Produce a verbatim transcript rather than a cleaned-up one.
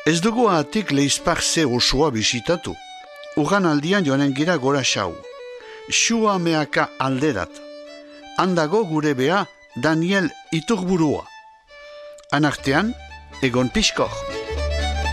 Ez dugu atik leizparze osoa bisitatu. Urran aldian joanen gira gora xau. Xua meaka alderat. Handago gure bea Daniel Iturburua. Anartean, egon piskor.